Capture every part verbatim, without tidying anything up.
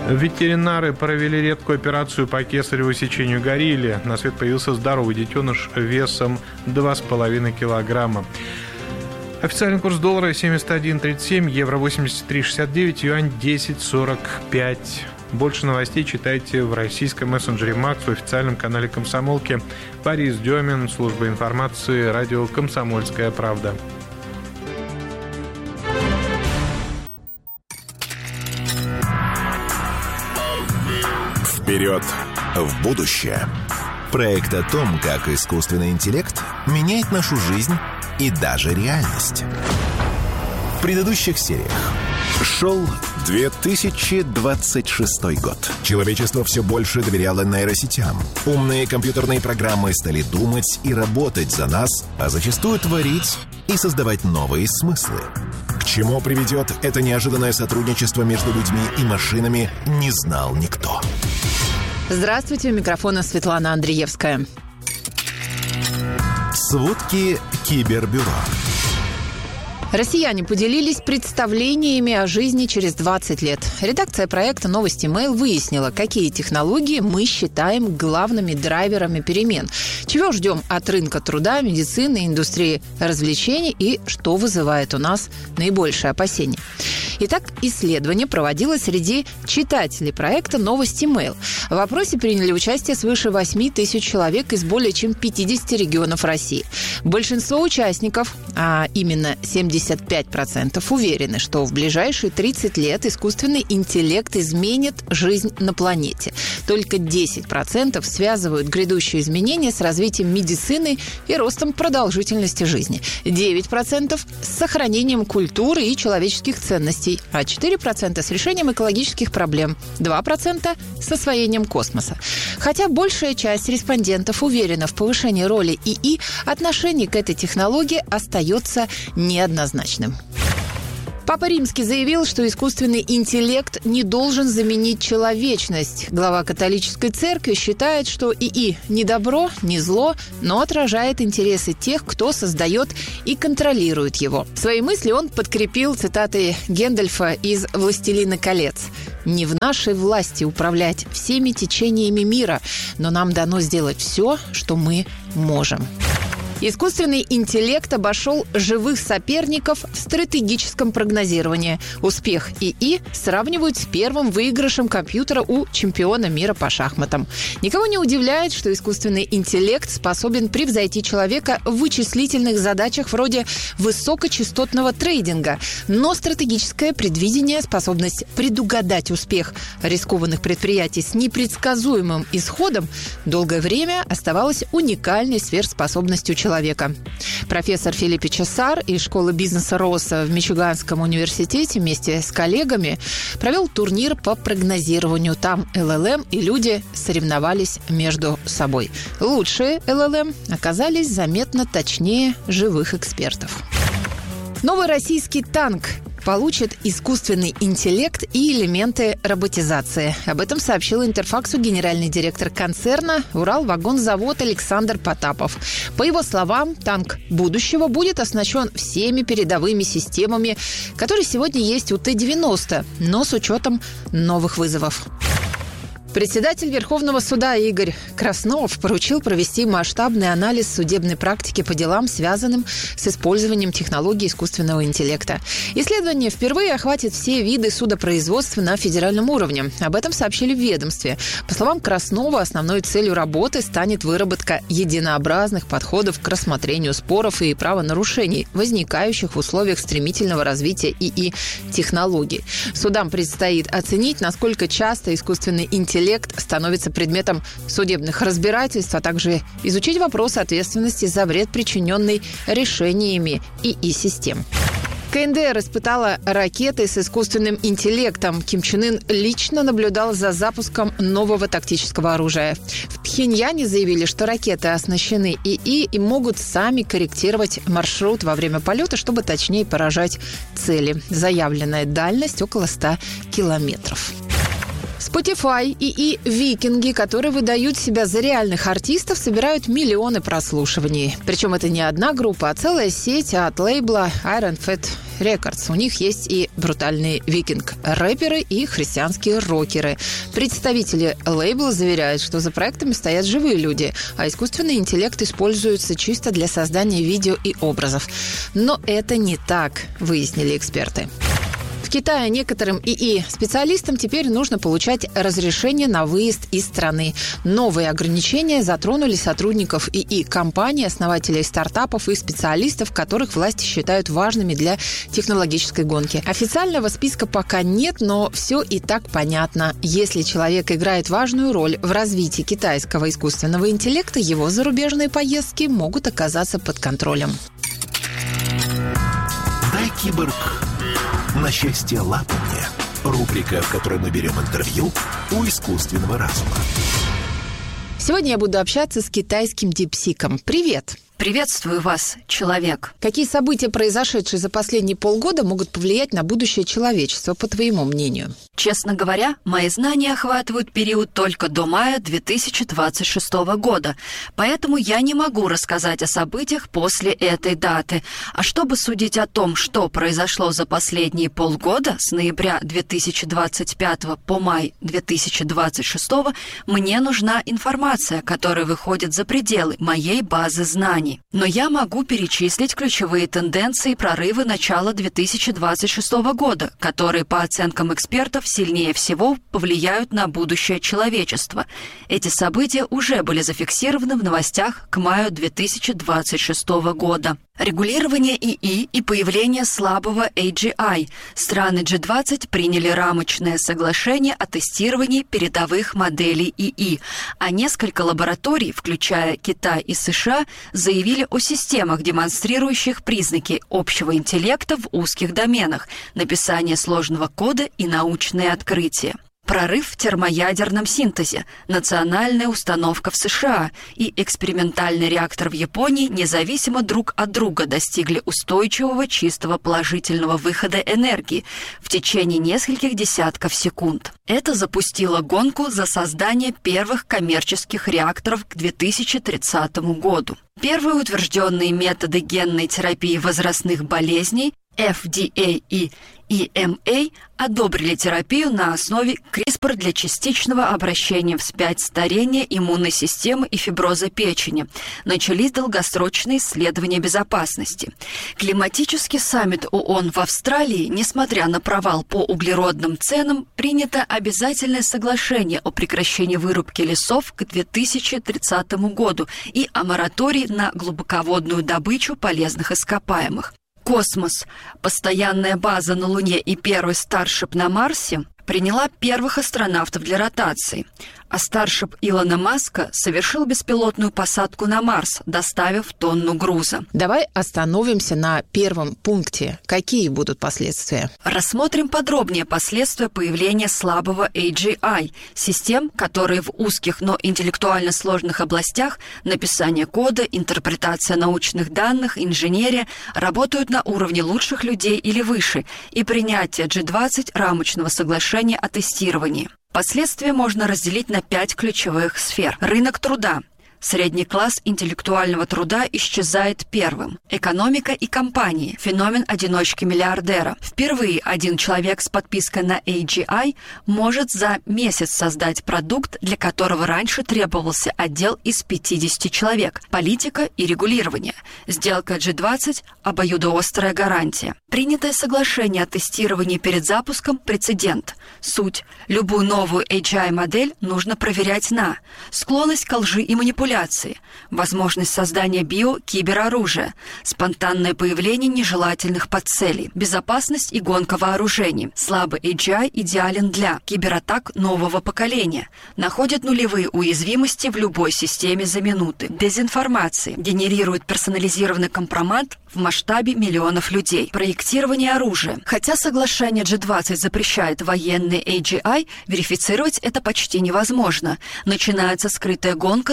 Ветеринары провели редкую операцию по кесареву сечению горилле. На свет появился здоровый детеныш весом два с половиной килограмма. Официальный курс доллара семьдесят один тридцать семь, евро восемьдесят три шестьдесят девять, юань десять сорок пять. Больше новостей читайте в российском мессенджере Макс, в официальном канале Комсомолки. Борис Демин, служба информации, радио «Комсомольская правда». Вперед в будущее. Проект о том, как искусственный интеллект меняет нашу жизнь и даже реальность. В предыдущих сериях шел две тысячи двадцать шестой год. Человечество все больше доверяло нейросетям. Умные компьютерные программы стали думать и работать за нас, а зачастую творить и создавать новые смыслы. К чему приведет это неожиданное сотрудничество между людьми и машинами, не знал никто. Здравствуйте, у микрофона Светлана Андреевская. Сводки Кибербюро. Россияне поделились представлениями о жизни через двадцать лет. Редакция проекта «Новости Mail» выяснила, какие технологии мы считаем главными драйверами перемен, чего ждем от рынка труда, медицины, индустрии развлечений и что вызывает у нас наибольшее опасение. Итак, исследование проводилось среди читателей проекта «Новости Mail». В опросе приняли участие свыше восемь тысяч человек из более чем пятидесяти регионов России. Большинство участников, а именно семьдесят пять процентов, уверены, что в ближайшие тридцать лет искусственный интеллект изменит жизнь на планете. Только десять процентов связывают грядущие изменения с развитием медицины и ростом продолжительности жизни. девять процентов с сохранением культуры и человеческих ценностей, а четыре процента с решением экологических проблем, два процента с освоением космоса. Хотя большая часть респондентов уверена в повышении роли ИИ, отношение к этой технологии остается неоднозначным. Папа Римский заявил, что искусственный интеллект не должен заменить человечность. Глава католической церкви считает, что ИИ не добро, не зло, но отражает интересы тех, кто создает и контролирует его. Свои мысли он подкрепил цитатой Гэндальфа из «Властелина колец». «Не в нашей власти управлять всеми течениями мира, но нам дано сделать все, что мы можем». Искусственный интеллект обошел живых соперников в стратегическом прогнозировании. Успех ИИ сравнивают с первым выигрышем компьютера у чемпиона мира по шахматам. Никого не удивляет, что искусственный интеллект способен превзойти человека в вычислительных задачах вроде высокочастотного трейдинга. Но стратегическое предвидение, способность предугадать успех рискованных предприятий с непредсказуемым исходом, долгое время оставалось уникальной сверхспособностью человека. человека. Профессор Филиппе Чессар из школы бизнеса Росса в Мичиганском университете вместе с коллегами провел турнир по прогнозированию. Там эл эл эм и люди соревновались между собой. Лучшие эл эл эм оказались заметно точнее живых экспертов. Новый российский танк получит искусственный интеллект и элементы роботизации. Об этом сообщил Интерфаксу генеральный директор концерна «Уралвагонзавод» Александр Потапов. По его словам, танк будущего будет оснащен всеми передовыми системами, которые сегодня есть у Т девяносто, но с учетом новых вызовов. Председатель Верховного суда Игорь Краснов поручил провести масштабный анализ судебной практики по делам, связанным с использованием технологий искусственного интеллекта. Исследование впервые охватит все виды судопроизводства на федеральном уровне. Об этом сообщили в ведомстве. По словам Краснова, основной целью работы станет выработка единообразных подходов к рассмотрению споров и правонарушений, возникающих в условиях стремительного развития ИИ-технологий. Судам предстоит оценить, насколько часто искусственный интеллект становится предметом судебных разбирательств, а также изучить вопрос ответственности за вред, причиненный решениями ИИ-систем. ка эн дэ эр испытала ракеты с искусственным интеллектом. Ким Чен Ын лично наблюдал за запуском нового тактического оружия. В Пхеньяне заявили, что ракеты оснащены ИИ и могут сами корректировать маршрут во время полета, чтобы точнее поражать цели. Заявленная дальность около ста километров. Spotify и и викинги, которые выдают себя за реальных артистов, собирают миллионы прослушиваний. Причем это не одна группа, а целая сеть от лейбла Iron Fat Records. У них есть и брутальные викинг-рэперы, и христианские рокеры. Представители лейбла заверяют, что за проектами стоят живые люди, а искусственный интеллект используется чисто для создания видео и образов. Но это не так, выяснили эксперты. В Китае некоторым и и специалистам теперь нужно получать разрешение на выезд из страны. Новые ограничения затронули сотрудников и и компаний, основателей стартапов и специалистов, которых власти считают важными для технологической гонки. Официального списка пока нет, но все и так понятно. Если человек играет важную роль в развитии китайского искусственного интеллекта, его зарубежные поездки могут оказаться под контролем. Дай киборг на счастье лапанье. Рубрика, в которой мы берем интервью у искусственного разума. Сегодня я буду общаться с китайским дипсиком. Привет! Приветствую вас, человек. Какие события, произошедшие за последние полгода, могут повлиять на будущее человечества, по твоему мнению? Честно говоря, мои знания охватывают период только до мая две тысячи двадцать шестого года, поэтому я не могу рассказать о событиях после этой даты. А чтобы судить о том, что произошло за последние полгода, с ноября две тысячи двадцать пятого по май две тысячи двадцать шестого, мне нужна информация, которая выходит за пределы моей базы знаний. Но я могу перечислить ключевые тенденции и прорывы начала две тысячи двадцать шестого года, которые, по оценкам экспертов, сильнее всего повлияют на будущее человечества. Эти события уже были зафиксированы в новостях к маю две тысячи двадцать шестого года. Регулирование и и и появление слабого эй джи ай. Страны джи двадцать приняли рамочное соглашение о тестировании передовых моделей и и, а несколько лабораторий, включая Китай и США, заявили о системах, демонстрирующих признаки общего интеллекта в узких доменах, написание сложного кода и научные открытия. Прорыв в термоядерном синтезе, национальная установка в США и экспериментальный реактор в Японии независимо друг от друга достигли устойчивого чистого положительного выхода энергии в течение нескольких десятков секунд. Это запустило гонку за создание первых коммерческих реакторов к две тысячи тридцатому году. Первые утвержденные методы генной терапии возрастных болезней эф ди эй и и эм эй одобрили терапию на основе CRISPR для частичного обращения вспять старения иммунной системы и фиброза печени. Начались долгосрочные исследования безопасности. Климатический саммит ООН в Австралии, несмотря на провал по углеродным ценам, принято обязательное соглашение о прекращении вырубки лесов к две тысячи тридцатому году и о моратории на глубоководную добычу полезных ископаемых. Космос, постоянная база на Луне и первый Starship на Марсе приняла первых астронавтов для ротации, а Starship Илона Маска совершил беспилотную посадку на Марс, доставив тонну груза. Давай остановимся на первом пункте. Какие будут последствия? Рассмотрим подробнее последствия появления слабого эй джи ай, систем, которые в узких, но интеллектуально сложных областях написание кода, интерпретация научных данных, инженерия работают на уровне лучших людей или выше, и принятие джи двадцать рамочного соглашения о тестировании. Последствия можно разделить на пять ключевых сфер. Рынок труда. Средний класс интеллектуального труда исчезает первым. Экономика и компании. Феномен одиночки-миллиардера. Впервые один человек с подпиской на эй джи ай может за месяц создать продукт, для которого раньше требовался отдел из пятидесяти человек. Политика и регулирование. Сделка джи двадцать – обоюдоострая гарантия. Принятое соглашение о тестировании перед запуском – прецедент. Суть. Любую новую эй джи ай-модель нужно проверять на склонность к лжи и манипуляции, возможность создания био-кибероружия, спонтанное появление нежелательных подцелей, безопасность и гонка вооружений. Слабый эй джи ай идеален для кибератак нового поколения, находит нулевые уязвимости в любой системе за минуты, дезинформации, генерирует персонализированный компромат в масштабе миллионов людей, проектирование оружия. Хотя соглашение джи двадцать запрещает военный эй джи ай, верифицировать это почти невозможно. Начинается скрытая гонка за создание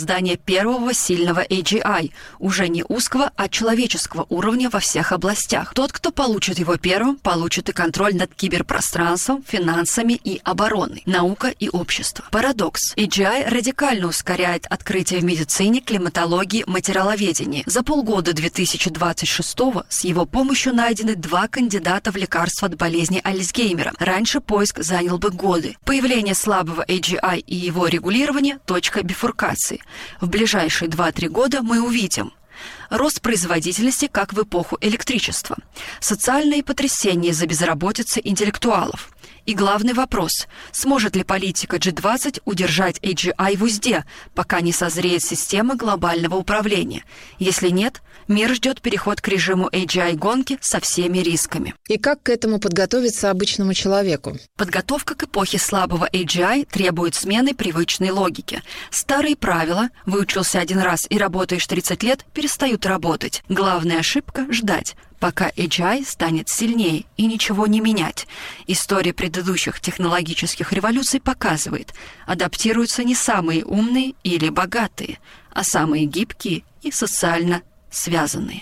создания первого сильного эй джи ай, уже не узкого, а человеческого уровня во всех областях. Тот, кто получит его первым, получит и контроль над киберпространством, финансами и обороной, наука и общество. Парадокс. эй джи ай радикально ускоряет открытие в медицине, климатологии, материаловедении. За полгода две тысячи двадцать шестого с его помощью найдены два кандидата в лекарства от болезни Альцгеймера. Раньше поиск занял бы годы. Появление слабого эй джи ай и его регулирование – точка бифуркации. В ближайшие два-три года мы увидим рост производительности, как в эпоху электричества, социальные потрясения из-за безработицы интеллектуалов. И главный вопрос – сможет ли политика джи двадцать удержать эй джи ай в узде, пока не созреет система глобального управления? Если нет, мир ждет переход к режиму эй джи ай-гонки со всеми рисками. И как к этому подготовиться обычному человеку? Подготовка к эпохе слабого эй джи ай требует смены привычной логики. Старые правила – выучился один раз и работаешь тридцать лет – перестают работать. Главная ошибка – ждать, пока эй джи ай станет сильнее, и ничего не менять. История предыдущих технологических революций показывает, адаптируются не самые умные или богатые, а самые гибкие и социально связанные.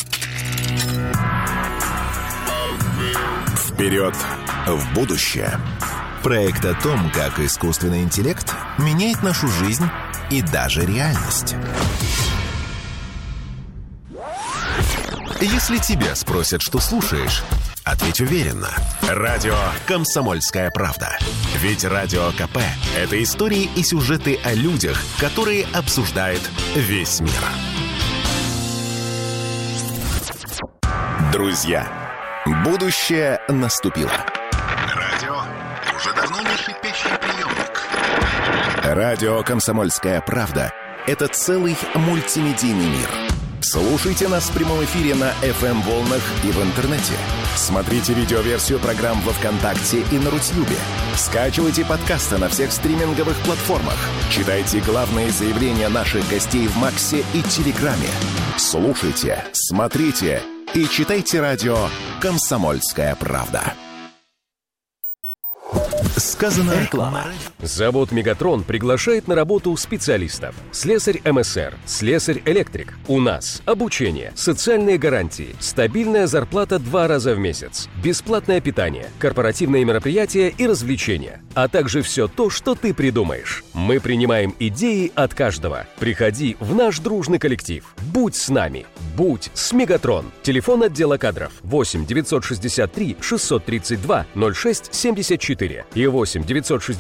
Вперед в будущее. Проект о том, как искусственный интеллект меняет нашу жизнь и даже реальность. Если тебя спросят, что слушаешь, ответь уверенно. Радио «Комсомольская правда». Ведь Радио ка пэ – это истории и сюжеты о людях, которые обсуждает весь мир. Друзья, будущее наступило. Радио уже давно не шипящий приемник. Радио «Комсомольская правда» – это целый мультимедийный мир. Слушайте нас в прямом эфире на эф эм-волнах и в интернете. Смотрите видеоверсию программ во ВКонтакте и на Рутьюбе. Скачивайте подкасты на всех стриминговых платформах. Читайте главные заявления наших гостей в Максе и Телеграме. Слушайте, смотрите и читайте радио «Комсомольская правда». Сказано реклама. Завод «Мегатрон» приглашает на работу специалистов. Слесарь эм эс эр, слесарь-электрик. У нас обучение, социальные гарантии, стабильная зарплата два раза в месяц, бесплатное питание, корпоративные мероприятия и развлечения, а также все то, что ты придумаешь. Мы принимаем идеи от каждого. Приходи в наш дружный коллектив. Будь с нами. Будь с «Мегатрон». Телефон отдела кадров восемь девятьсот шестьдесят три шестьсот тридцать два ноль шесть семьдесят четыре и восемь девятьсот шестьдесят